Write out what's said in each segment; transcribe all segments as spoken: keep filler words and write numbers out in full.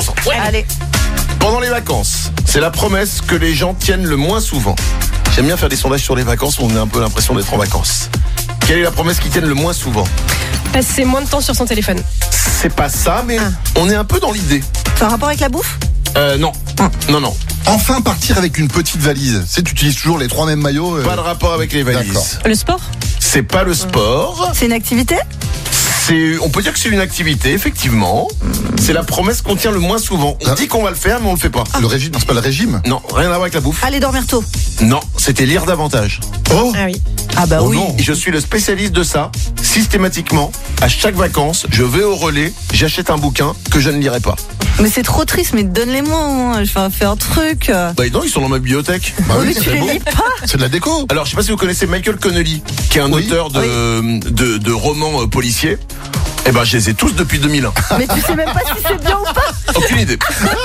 pour cent. Ouais. Allez. Pendant les vacances, c'est la promesse que les gens tiennent le moins souvent. J'aime bien faire des sondages sur les vacances, on a un peu l'impression d'être en vacances. Quelle est la promesse qu'ils tiennent le moins souvent? Passer moins de temps sur son téléphone. C'est pas ça, mais Ah. on est un peu dans l'idée. C'est un rapport avec la bouffe? Euh, non. Ah. Non, non. Enfin partir avec une petite valise. Tu sais, tu utilises toujours les trois mêmes maillots. euh, Pas de rapport avec les D'accord. valises. Le sport? C'est pas le sport. C'est une activité? C'est, on peut dire que c'est une activité, effectivement. C'est la promesse qu'on tient le moins souvent. On Ah. dit qu'on va le faire, mais on le fait pas. Le régime, non, c'est pas le régime. Non, rien à voir avec la bouffe. Allez dormir tôt. Non, c'était lire davantage. Oh, Ah oui. Ah bah Oh oui. non. Je suis le spécialiste de ça. Systématiquement, à chaque vacances, je vais au relais, j'achète un bouquin que je ne lirai pas. Mais c'est trop triste, mais donne-les-moi. Hein. Je vais faire un truc. euh. Bah non, ils sont dans ma bibliothèque. bah mais oui, tu c'est les beau. lis pas. C'est de la déco. Alors, je sais pas si vous connaissez Michael Connelly, qui est un Oui. auteur de, de, de romans euh, policiers. Eh ben, je les ai tous depuis deux mille un. Mais tu sais même pas si c'est bien ou pas. Aucune idée.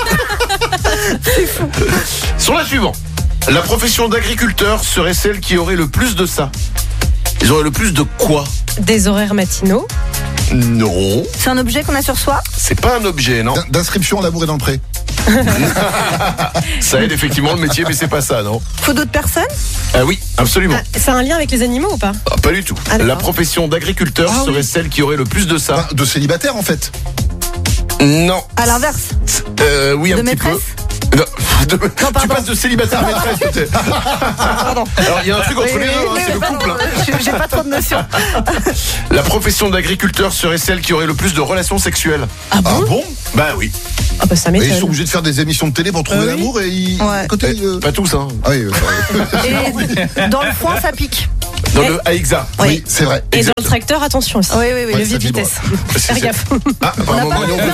Sur la suivante. La profession d'agriculteur serait celle qui aurait le plus de ça. Ils auraient le plus de quoi? Des horaires matinaux. Non. C'est un objet qu'on a sur soi? C'est pas un objet, non. D'in- D'inscription à labourer dans le pré. Ça aide effectivement le métier, mais c'est pas ça, non. Faut d'autres personnes? Ah oui, absolument. Ah, ça a un lien avec les animaux ou pas? Ah, pas du tout. Ah, d'accord. La profession d'agriculteur Ah, serait oui. celle qui aurait le plus de ça. Enfin, de célibataire en fait. Non. À l'inverse. Euh, oui, un De petit maîtresse? peu. Non, de- tu pardon. passes de célibataire à maîtresse. peut-être. Pardon. Alors, il y a un truc entre Oui, les deux, oui, hein, oui, c'est le pardon, couple. hein. j'ai- J'ai pas trop de notions. La profession d'agriculteur serait celle qui aurait le plus de relations sexuelles. Ah bon? Ah bon? Bah oui. Ah bah ça Et ils sont m'étonne. obligés de faire des émissions de télé pour trouver Euh, oui. l'amour et ils. Ouais. Côté, euh, Pas tous, hein. Ah oui, euh, Et dans le foin, ça pique. Dans le AXA. Oui. oui, c'est vrai. Et dans le tracteur, attention aussi. Oui, oui, oui. Ouais, Levier ça de vibre. vitesse. C'est- Faire c'est- gaffe. Ah, On a pardon, pas Marion, le-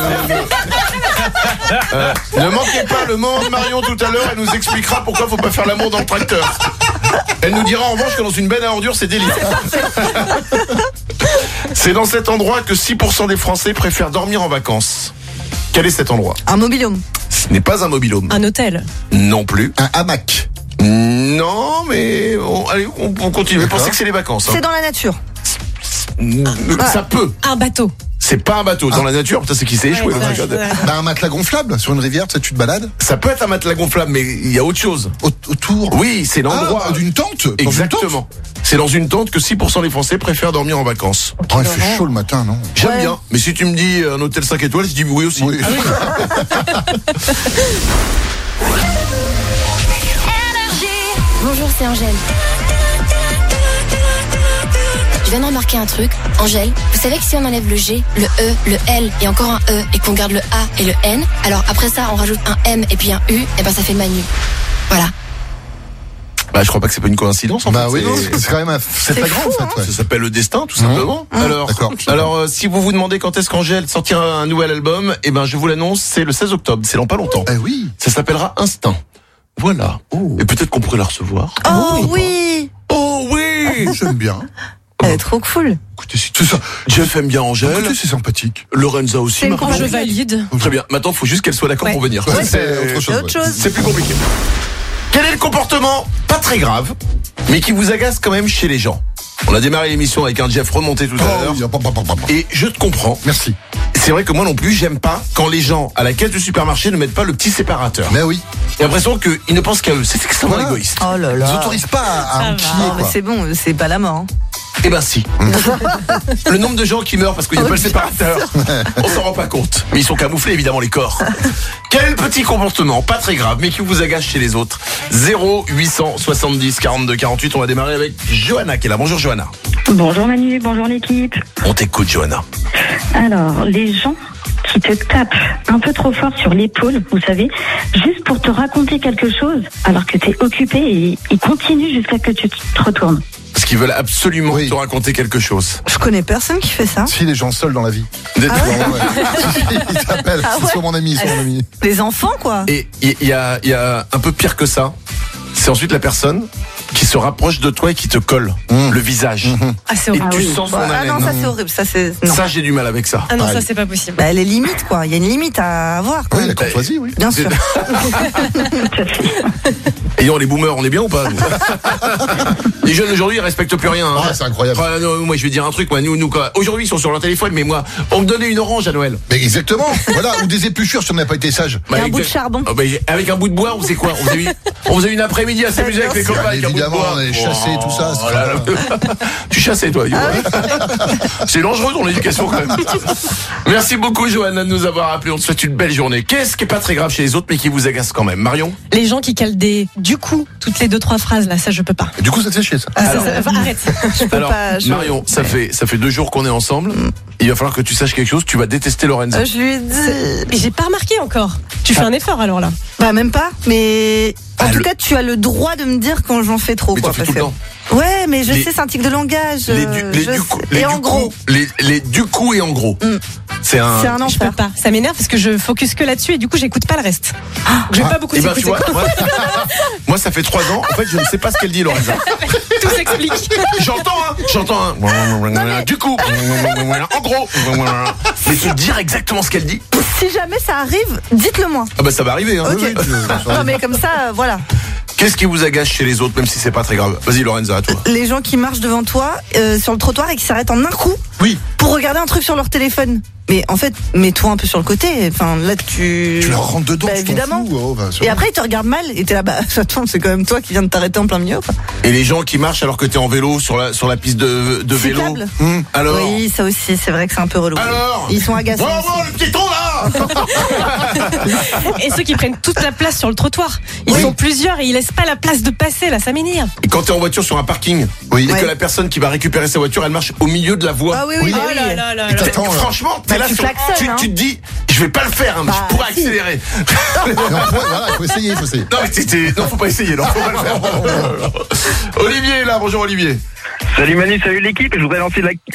euh, ne manquez pas le moment de Marion tout à l'heure. Elle nous expliquera pourquoi faut pas faire l'amour dans le tracteur. Elle nous dira en revanche que dans une benne à ordures, c'est délire. C'est dans cet endroit que six pour cent des Français préfèrent dormir en vacances. Quel est cet endroit? Un mobil-home. Ce n'est pas un mobil-home. Un hôtel. Non plus. Un hamac. Non, mais on, allez, on, on continue. D'accord. Pensez que c'est les vacances. C'est Hein. dans la nature. Ça peut. Un bateau. C'est pas un bateau. Dans la nature, putain, c'est qui s'est échoué. Ouais, le ouais, truc. ouais. Bah, un matelas gonflable sur une rivière, tu sais, tu te balades. Ça peut être un matelas gonflable, mais il y a autre chose. Au- autour. Oui, c'est l'endroit. Ah, d'une tente. Dans une Exactement. tente. C'est dans une tente que six pour cent des Français préfèrent dormir en vacances. Oh, il fait chaud le matin, non? J'aime Ouais. bien, mais si tu me dis un hôtel cinq étoiles, je dis oui aussi. Oui. Bonjour, c'est Angèle. Je viens de remarquer un truc. Angèle, vous savez que si on enlève le G, le E, le L et encore un E et qu'on garde le A et le N, alors après ça on rajoute un M et puis un U, et ben ça fait Manu. Voilà. Bah, je crois pas que c'est pas une coïncidence en Bah fait. oui, non, C'est- c'est quand même un- c'est C'est flagrant fou, en fait. ouais. Ça s'appelle le destin, tout simplement. Alors, D'accord. alors euh, si vous vous demandez quand est-ce qu'Angèle sortira un nouvel album, eh ben je vous l'annonce, c'est le seize octobre. C'est dans pas longtemps. Eh oui. Ça s'appellera Instinct. Voilà. Et peut-être qu'on pourrait la recevoir. Oh oui. Oh oui. J'aime bien. Elle est trop cool. Écoutez, c'est c'est ça. Jeff aime bien Angèle. Écoutez, c'est sympathique. Lorenza aussi. C'est une Marie. Oh, je valide. Très bien. Maintenant, il faut juste qu'elle soit d'accord Ouais. pour venir. Ouais, c'est C'est- autre chose. C'est autre ouais. chose. C'est plus compliqué. Quel est le comportement pas très grave, mais qui vous agace quand même chez les gens? On a démarré l'émission avec un Jeff remonté tout à Oh, l'heure. oui, hop, hop, hop, hop, hop. Et je te comprends. Merci. C'est vrai que moi non plus, j'aime pas quand les gens à la caisse du supermarché ne mettent pas le petit séparateur. Mais oui. J'ai l'impression qu'ils ne pensent qu'à eux. C'est extrêmement Voilà. égoïste. Oh là Ils là. autorisent pas à, à Ça enquiller, Non, mais quoi. c'est bon, c'est pas la mort. hein. Eh ben si. Le nombre de gens qui meurent parce qu'il n'y a Oh, pas le bien séparateur, on s'en rend pas compte. Mais ils sont camouflés évidemment les corps. Quel est le petit comportement, pas très grave, mais qui vous agace chez les autres? Zéro huit cent soixante-dix quarante-deux quarante-huit. On va démarrer avec Johanna qui est là. Bonjour Johanna. Bonjour Manu, bonjour l'équipe. On t'écoute Johanna. Alors, les gens qui te tapent un peu trop fort sur l'épaule, vous savez, juste pour te raconter quelque chose, alors que tu es occupé et ils continuent jusqu'à que tu te retournes. Parce qu'ils veulent absolument Oui. te raconter quelque chose. Je connais personne qui fait ça. Si les gens seuls dans la vie. D'être- Non, ouais. Si, si, il t'appelle. Ah C'est ouais. soit mon ami, soit mon ami. Les enfants, quoi. Et il y, y a, il y a un peu pire que ça. C'est ensuite la personne qui se rapproche de toi et qui te colle Mmh. le visage. Mmh. Ah, c'est Et horrible. tu oui. sens son Bah, ah haleine. non, ça c'est horrible. Ça c'est non. Ça, j'ai du mal avec ça. Ah non, Pareil. ça c'est pas possible. Bah, les limites quoi. Il y a une limite à avoir. Quoi. Oui, la courtoisie, oui. Bien sûr. Tout à fait. Et on, les boomers, on est bien ou pas nous Les jeunes aujourd'hui, ils respectent plus rien. hein. Ah, c'est incroyable. Ah, non, moi, je vais dire un truc. Moi, nous, nous, quoi. Aujourd'hui, ils sont sur leur téléphone, mais moi, on me donnait une orange à Noël. Mais exactement. Voilà, ou des épluchures si on n'a pas été sage. Et un Bah, bout de exact- charbon. Ah, bah, avec un bout de bois, on faisait quoi On faisait une, on faisait une après-midi à s'amuser avec les Bien sûr. copains avec un bout de Évidemment, bois. on allait chasser, tout ça, Oh c'est là là. Tu chassais, toi. dis-moi. C'est dangereux ton éducation quand même. Merci beaucoup, Johanna, de nous avoir appelé. On te souhaite une belle journée. Qu'est-ce qui est pas très grave chez les autres, mais qui vous agace quand même, Marion? Les gens qui calent des du coup toutes les deux trois phrases là, ça je peux pas. Et du coup, ça te fait chier, ça. Ah, ça, Alors- ça- enfin, arrête. Alors, pas, je- Marion, ça fait ça fait deux jours qu'on est ensemble. Il va falloir que tu saches quelque chose. Tu vas détester Lorenza. Euh, je lui ai dit. Mais j'ai pas remarqué encore. Tu fais un effort alors là. Bah même pas. Mais en Ah, tout le- cas, tu as le droit de me dire quand j'en fais trop. Mais quoi, t'en fais parce tout le que- temps. Ouais, mais je Les- sais, c'est un tic de langage. Les, euh, du, les je du sais. coup, les Et en du gros, coup, les, les du coup et en gros. Mm. C'est un. c'est un Je peux enfer. pas. Ça m'énerve parce que je focus que là-dessus et du coup j'écoute pas le reste. Je vais pas beaucoup Eh ben, tu t'écouter. vois, moi, moi, ça fait trois ans. En fait, je ne sais pas ce qu'elle dit, Lorenza. Tout s'explique. J'entends, hein, j'entends. Hein. Du coup, en gros. Mais te dire exactement ce qu'elle dit. Si jamais ça arrive, dites-le moi. Ah bah ça va arriver. Hein. Ok. Oui, oui, tu- Non mais comme ça, euh, voilà. Qu'est-ce qui vous agace chez les autres, même si c'est pas très grave? Vas-y, Lorenza, à toi. Les gens qui marchent devant toi euh, sur le trottoir et qui s'arrêtent en un coup Oui, pour regarder un truc sur leur téléphone. Mais en fait, mets-toi un peu sur le côté. Enfin, là, tu. tu leur rentres dedans, Bah, tu t'en évidemment. fous, oh, bah, Et sûrement. après, ils te regardent mal et t'es là, bah, attends, c'est quand même toi qui viens de t'arrêter en plein milieu. Quoi. Et les gens qui marchent alors que t'es en vélo sur la sur la piste de, de vélo. Cyclable. Hum, alors. Oui, ça aussi, c'est vrai que c'est un peu relou. Alors. Ils sont agaçants. Bon, bon, le petit trou là. Et ceux qui prennent toute la place sur le trottoir. Ils Oui. sont plusieurs et ils laissent pas la place de passer là, ça m'énerve. Et quand t'es en voiture sur un parking, Oui. et Ouais. que la personne qui va récupérer sa voiture, elle marche au milieu de la voie. Ah oui, oui, Oui. bah Oh oui. là là là Et là. t'as- T'attends, là. franchement, t'es Bah, là tu sur, klaxonnes, tu, hein. tu te dis, je vais pas le faire, hein, mais Bah, je pourrais si. accélérer. Mais on pourrait- voilà, il faut essayer, il faut essayer. Non, mais t'es- t'es- non, faut pas essayer, non, faut pas le faire. Olivier est là, bonjour Olivier. Salut Manu, salut l'équipe, je voudrais lancer la,